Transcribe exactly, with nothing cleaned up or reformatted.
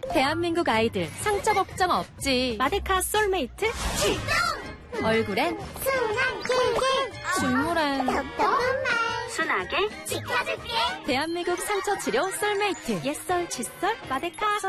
대한민국 아이들 상처 걱정 없지. 마데카 솔메이트 출동! 얼굴엔 순한 길게 줄무란 덕덕한 순하게 지켜줄게. 대한민국 상처 치료 솔메이트 옛설 칫솔 마데카